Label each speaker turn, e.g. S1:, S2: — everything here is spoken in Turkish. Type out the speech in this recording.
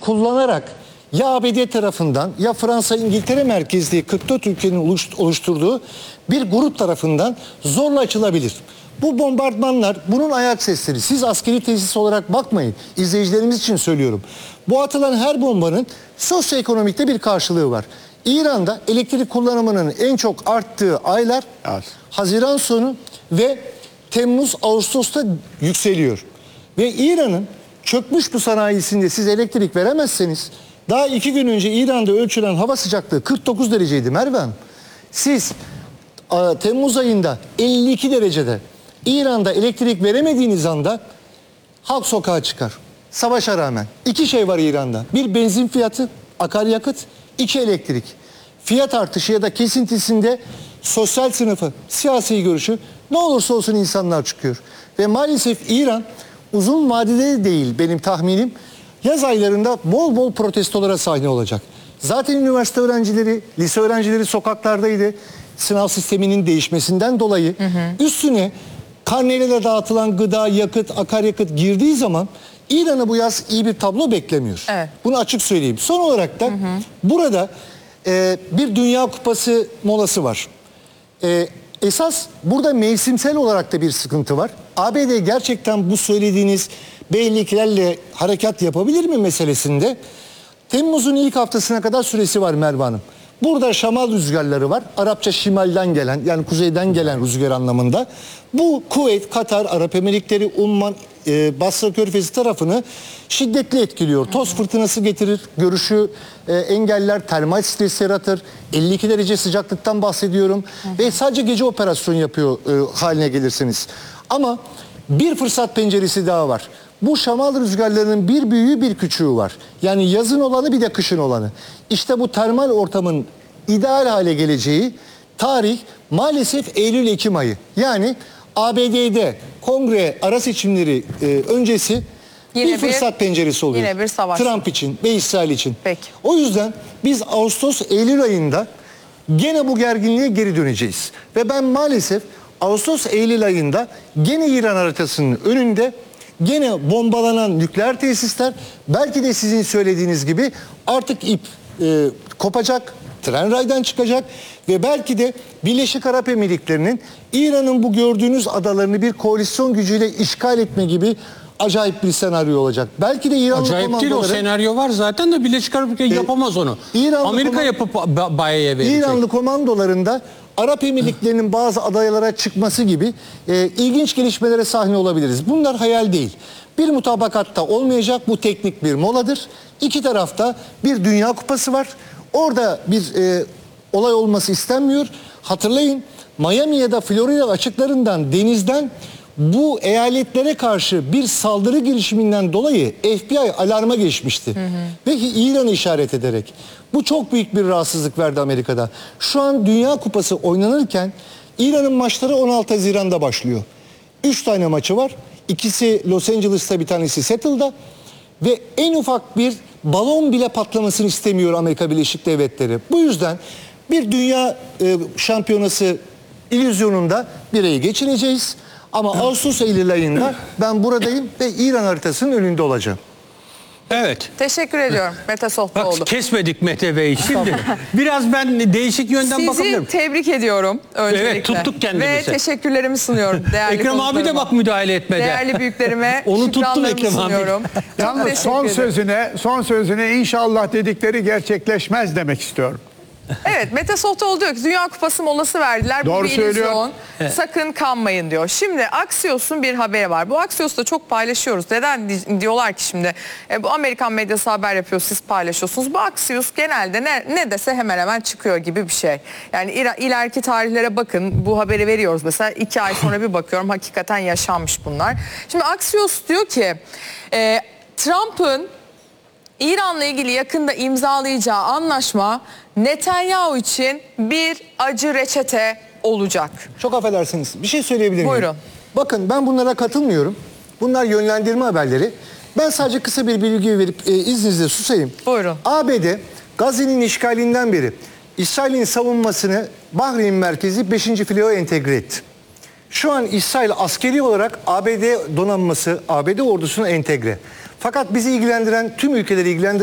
S1: kullanarak ya ABD tarafından ya Fransa, İngiltere merkezli 44 ülkenin oluşturduğu bir grup tarafından zorla açılabilir. Bu bombardmanlar, bunun ayak sesleri. Siz askeri tesis olarak bakmayın. İzleyicilerimiz için söylüyorum. Bu atılan her bombanın sosyoekonomikte bir karşılığı var. İran'da elektrik kullanımının en çok arttığı aylar Haziran sonu ve Temmuz-Ağustos'ta yükseliyor. Ve İran'ın çökmüş bu sanayisinde siz elektrik veremezseniz, daha 2 gün önce İran'da ölçülen hava sıcaklığı 49 dereceydi Merve Hanım. Siz Temmuz ayında 52 derecede İran'da elektrik veremediğiniz anda halk sokağa çıkar. Savaşa rağmen. 2 şey var İran'da. Bir, benzin fiyatı, akaryakıt. 2, elektrik. Fiyat artışı ya da kesintisinde sosyal sınıfı, siyasi görüşü, ne olursa olsun insanlar çıkıyor. Ve maalesef İran uzun vadede değil benim tahminim, yaz aylarında bol bol protestolara sahne olacak. Zaten üniversite öğrencileri, lise öğrencileri sokaklardaydı. Sınav sisteminin değişmesinden dolayı üstüne karneyle dağıtılan gıda, yakıt, akaryakıt girdiği zaman İran'a bu yaz iyi bir tablo beklemiyor. Evet. Bunu açık söyleyeyim. Son olarak da burada bir Dünya Kupası molası var. Esas burada mevsimsel olarak da bir sıkıntı var. ABD gerçekten bu söylediğiniz beyliklerle harekat yapabilir mi meselesinde? Temmuz'un ilk haftasına kadar süresi var Merve Hanım. Burada şamal rüzgarları var. Arapça şimalden gelen, yani kuzeyden gelen rüzgar anlamında. Bu Kuveyt, Katar, Arap Emirlikleri, Umman, Basra Körfezi tarafını şiddetli etkiliyor. Toz fırtınası getirir, görüşü engeller, termal stres yaratır. 52 derece sıcaklıktan bahsediyorum. Ve sadece gece operasyon yapıyor haline gelirsiniz. Ama bir fırsat penceresi daha var. Bu şamal rüzgarlarının bir büyüğü bir küçüğü var. Yani yazın olanı bir de kışın olanı. İşte bu termal ortamın ideal hale geleceği tarih maalesef Eylül-Ekim ayı. Yani ABD'de kongre ara seçimleri öncesi yine bir fırsat penceresi oluyor.
S2: Yine bir savaş.
S1: Trump için ve İsrail için.
S2: Peki.
S1: O yüzden biz Ağustos-Eylül ayında gene bu gerginliğe geri döneceğiz. Ve ben maalesef Ağustos-Eylül ayında gene İran haritasının önünde gene bombalanan nükleer tesisler, belki de sizin söylediğiniz gibi artık ip kopacak, tren raydan çıkacak ve belki de Birleşik Arap Emirlikleri'nin İran'ın bu gördüğünüz adalarını bir koalisyon gücüyle işgal etme gibi acayip bir senaryo olacak. Belki de İranlı
S3: acayip
S1: komandoları...
S3: değil, o senaryo var zaten de Birleşik Arap Emirlikleri yapamaz onu. Amerika yapıp Baye'ye verecek.
S1: İranlı komandolarında Arap Emirlikleri'nin bazı adalara çıkması gibi ilginç gelişmelere sahne olabiliriz. Bunlar hayal değil. Bir mutabakatta olmayacak, bu teknik bir moladır. İki tarafta bir Dünya Kupası var. Orada bir olay olması istenmiyor. Hatırlayın, Miami ya da Florida açıklarından, denizden bu eyaletlere karşı bir saldırı girişiminden dolayı FBI alarma geçmişti. Ve İran'ı işaret ederek. Bu çok büyük bir rahatsızlık verdi Amerika'da. Şu an Dünya Kupası oynanırken İran'ın maçları 16 Haziran'da başlıyor. 3 tane maçı var. İkisi Los Angeles'ta, bir tanesi Seattle'da. Ve en ufak bir balon bile patlamasını istemiyor Amerika Birleşik Devletleri. Bu yüzden bir dünya şampiyonası illüzyonunda bir ayı geçireceğiz. Ama Ağustos-Eylül ayında ben buradayım ve İran haritasının önünde olacağım.
S3: Evet.
S2: Teşekkür ediyorum Mete Sohtaoğlu.
S3: Bak, kesmedik Mete Bey. Şimdi biraz ben değişik yönden bakabilirim.
S2: Sizi tebrik ediyorum öncelikle.
S3: Evet, tuttuk kendimizi.
S2: Ve teşekkürlerimi sunuyorum değerli
S3: Ekrem abi de bak müdahale etmedi.
S2: Değerli büyüklerime
S3: onu tuttum Ekrem
S2: sunuyorum.
S4: Yalnız son sözüne inşallah dedikleri gerçekleşmez demek istiyorum.
S2: Evet, Mete Sohtaoğlu diyor ki Dünya Kupası molası verdiler.
S4: Doğru
S2: bu bir
S4: söylüyor.
S2: illüzyon. Sakın kanmayın diyor. Şimdi Axios'un bir haberi var. Bu Axios'ta çok paylaşıyoruz. Neden diyorlar ki şimdi bu Amerikan medyası haber yapıyor, siz paylaşıyorsunuz. Bu Axios genelde ne dese hemen hemen çıkıyor gibi bir şey. Yani ileriki tarihlere bakın, bu haberi veriyoruz mesela 2 ay sonra bir bakıyorum hakikaten yaşanmış bunlar. Şimdi Axios diyor ki Trump'ın İran'la ilgili yakında imzalayacağı anlaşma Netanyahu için bir acı reçete olacak.
S1: Çok affedersiniz. Bir şey söyleyebilir miyim?
S2: Buyurun.
S1: Bakın, ben bunlara katılmıyorum. Bunlar yönlendirme haberleri. Ben sadece kısa bir bilgi verip izninizle susayım.
S2: Buyurun.
S1: ABD Gazze'nin işgalinden beri İsrail'in savunmasını Bahreyn merkezi 5. filoya entegre etti. Şu an İsrail askeri olarak ABD donanması, ABD ordusuna entegre. Fakat bizi ilgilendiren, tüm ülkeleri ilgilendiren